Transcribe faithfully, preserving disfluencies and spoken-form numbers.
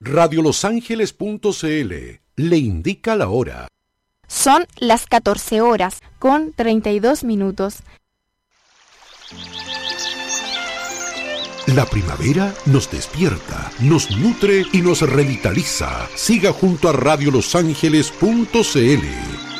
radio los ángeles punto c l le indica la hora. Son las catorce horas con treinta y dos minutos. La primavera nos despierta, nos nutre y nos revitaliza. Siga junto a radio los ángeles punto c l.